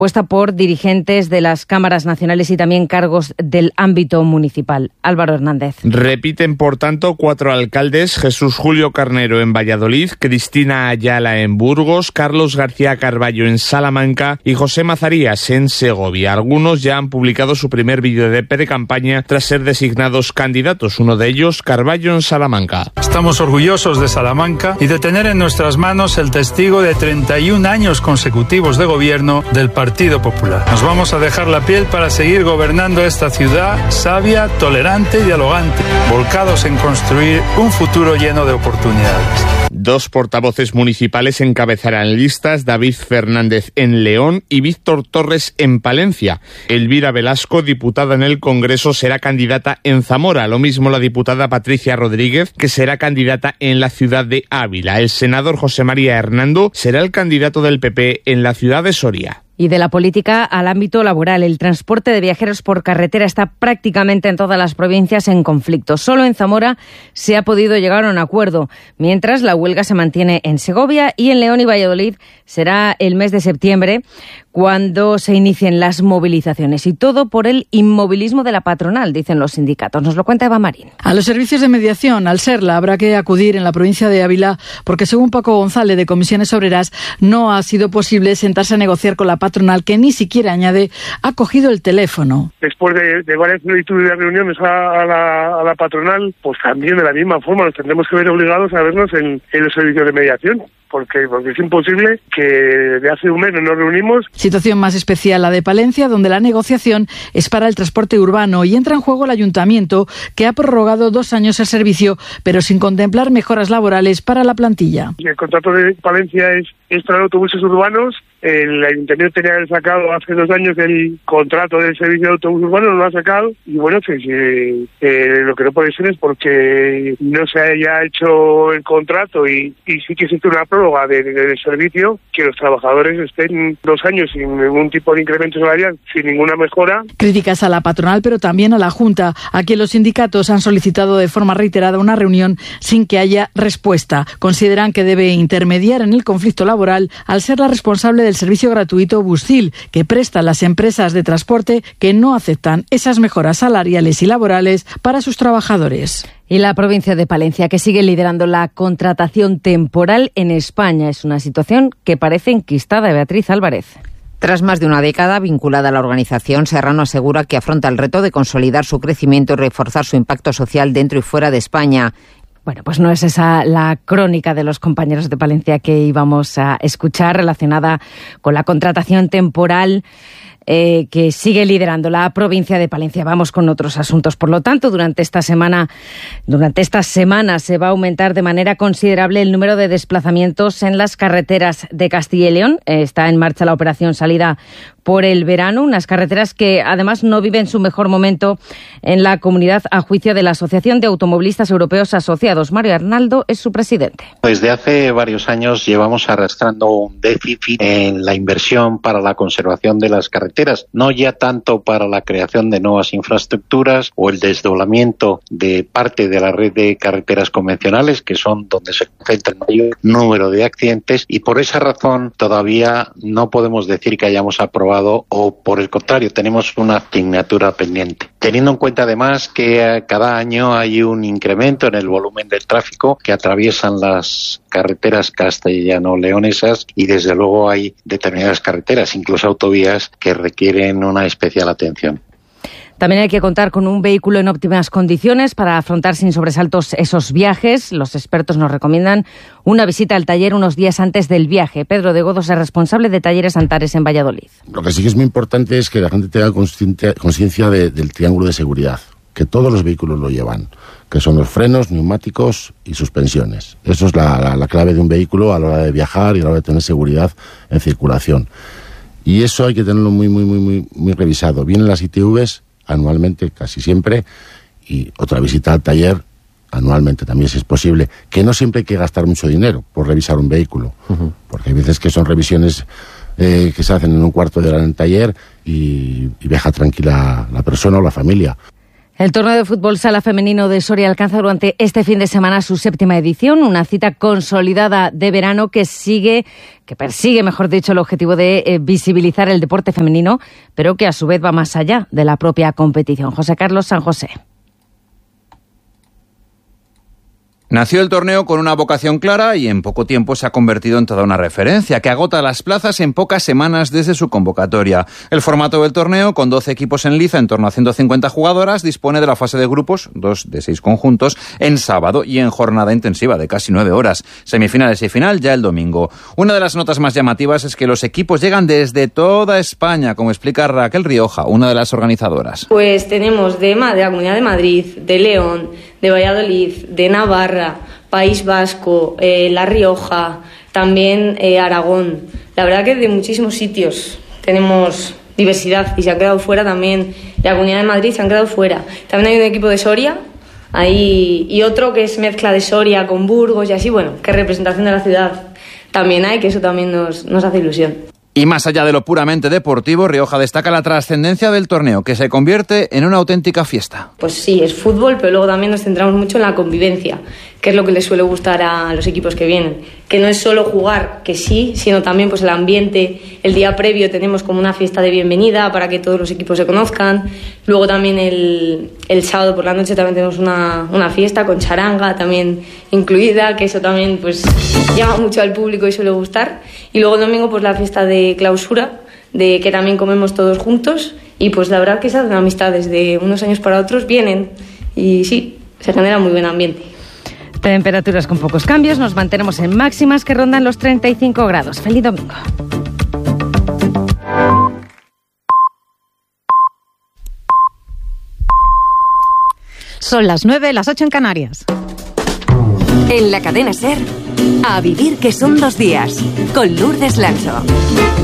puesta por dirigentes de las cámaras nacionales y también cargos del ámbito municipal. Álvaro Hernández. Repiten, por tanto, 4 alcaldes: Jesús Julio Carnero en Valladolid, Cristina Ayala en Burgos, Carlos García Carballo en Salamanca y José Mazarías en Segovia. Algunos ya han publicado su primer vídeo de campaña tras ser designados candidatos, uno de ellos Carballo en Salamanca. Estamos orgullosos de Salamanca y de tener en nuestras manos el testigo de 31 años consecutivos de gobierno del Partido Popular. Nos vamos a dejar la piel para seguir gobernando esta ciudad sabia, tolerante y dialogante, volcados en construir un futuro lleno de oportunidades. 2 portavoces municipales encabezarán listas: David Fernández en León y Víctor Torres en Palencia. Elvira Velasco, diputada en el Congreso, será candidata en Zamora. Lo mismo la diputada Patricia Rodríguez, que será candidata en la ciudad de Ávila. El senador José María Hernando será el candidato del PP en la ciudad de Soria. Y de la política al ámbito laboral, el transporte de viajeros por carretera está prácticamente en todas las provincias en conflicto. Solo en Zamora se ha podido llegar a un acuerdo, mientras la huelga se mantiene en Segovia, y en León y Valladolid será el mes de septiembre cuando se inicien las movilizaciones. Y todo por el inmovilismo de la patronal, dicen los sindicatos. Nos lo cuenta Eva Marín. A los servicios de mediación, al SERLA, habrá que acudir en la provincia de Ávila porque, según Paco González de Comisiones Obreras, no ha sido posible sentarse a negociar con la patronal, que ni siquiera, añade, ha cogido el teléfono. Después de varias solicitudes de reuniones a la patronal, pues también de la misma forma nos tendremos que ver obligados a vernos en los servicios de mediación. Porque es imposible que de hace un mes no nos reunimos. Situación más especial la de Palencia, donde la negociación es para el transporte urbano y entra en juego el ayuntamiento, que ha prorrogado 2 años el servicio, pero sin contemplar mejoras laborales para la plantilla. El contrato de Palencia es para autobuses urbanos. El ayuntamiento tenía que haber sacado hace 2 años el contrato del servicio de autobús urbano, no lo ha sacado, y bueno, lo que no puede ser es porque no se haya hecho el contrato y sí que existe una prórroga del servicio, que los trabajadores estén 2 años sin ningún tipo de incremento salarial, sin ninguna mejora. Críticas a la patronal, pero también a la Junta, a quien los sindicatos han solicitado de forma reiterada una reunión sin que haya respuesta. Consideran que debe intermediar en el conflicto laboral al ser la responsable del servicio gratuito Buscil, que prestan las empresas de transporte que no aceptan esas mejoras salariales y laborales para sus trabajadores. Y la provincia de Palencia, que sigue liderando la contratación temporal en España. Es una situación que parece enquistada. Beatriz Álvarez. Tras más de una década vinculada a la organización, Serrano asegura que afronta el reto de consolidar su crecimiento y reforzar su impacto social dentro y fuera de España. Bueno, pues no es esa la crónica de los compañeros de Palencia que íbamos a escuchar, relacionada con la contratación temporal que sigue liderando la provincia de Palencia. Vamos con otros asuntos. Por lo tanto, durante estas semanas se va a aumentar de manera considerable el número de desplazamientos en las carreteras de Castilla y León. Está en marcha la operación Salida por el verano, unas carreteras que además no viven su mejor momento en la comunidad, a juicio de la Asociación de Automovilistas Europeos Asociados. Mario Arnaldo es su presidente. Desde hace varios años llevamos arrastrando un déficit en la inversión para la conservación de las carreteras, no ya tanto para la creación de nuevas infraestructuras o el desdoblamiento de parte de la red de carreteras convencionales, que son donde se concentra el mayor número de accidentes, y por esa razón todavía no podemos decir que hayamos aprobado, o por el contrario, tenemos una asignatura pendiente. Teniendo en cuenta además que cada año hay un incremento en el volumen del tráfico que atraviesan las carreteras castellano-leonesas, y desde luego hay determinadas carreteras, incluso autovías, que requieren una especial atención. También hay que contar con un vehículo en óptimas condiciones para afrontar sin sobresaltos esos viajes. Los expertos nos recomiendan una visita al taller unos días antes del viaje. Pedro de Godos es responsable de Talleres Antares en Valladolid. Lo que sí que es muy importante es que la gente tenga conciencia del triángulo de seguridad, que todos los vehículos lo llevan, que son los frenos, neumáticos y suspensiones. Eso es la clave de un vehículo a la hora de viajar y a la hora de tener seguridad en circulación. Y eso hay que tenerlo muy revisado. Vienen las ITVs anualmente, casi siempre, y otra visita al taller anualmente también, si es posible, que no siempre hay que gastar mucho dinero por revisar un vehículo, porque hay veces que son revisiones que se hacen en un cuarto de hora en el taller y viaja tranquila la persona o la familia. El torneo de fútbol sala femenino de Soria alcanza durante este fin de semana su 7ª edición, una cita consolidada de verano que persigue, mejor dicho, el objetivo de visibilizar el deporte femenino, pero que a su vez va más allá de la propia competición. José Carlos San José. Nació el torneo con una vocación clara y en poco tiempo se ha convertido en toda una referencia, que agota las plazas en pocas semanas desde su convocatoria. El formato del torneo, con 12 equipos en liza, en torno a 150 jugadoras, dispone de la fase de grupos, 2 de 6 conjuntos, en sábado y en jornada intensiva de casi 9 horas. Semifinales y final ya el domingo. Una de las notas más llamativas es que los equipos llegan desde toda España, como explica Raquel Rioja, una de las organizadoras. Pues tenemos de la Comunidad de Madrid, de León, de Valladolid, de Navarra, País Vasco, La Rioja, también Aragón. La verdad que de muchísimos sitios tenemos diversidad y se han quedado fuera también. De la Comunidad de Madrid se han quedado fuera. También hay un equipo de Soria ahí, y otro que es mezcla de Soria con Burgos y así, bueno, que representación de la ciudad también hay, que eso también nos hace ilusión. Y más allá de lo puramente deportivo, Rioja destaca la trascendencia del torneo, que se convierte en una auténtica fiesta. Pues sí, es fútbol, pero luego también nos centramos mucho en la convivencia, que es lo que les suele gustar a los equipos que vienen. Que no es solo jugar, que sí, sino también pues el ambiente. El día previo tenemos como una fiesta de bienvenida para que todos los equipos se conozcan. Luego también el sábado por la noche también tenemos una fiesta con charanga también incluida, que eso también pues llama mucho al público y suele gustar. Y luego el domingo pues la fiesta de clausura, de que también comemos todos juntos, y pues la verdad que se hacen amistades de unos años para otros, vienen y sí, se genera muy buen ambiente. Temperaturas con pocos cambios, nos mantenemos en máximas que rondan los 35 grados. ¡Feliz domingo! Son las 9, las 8 en Canarias. En la cadena SER, A vivir que son 2 días, con Lourdes Lancho.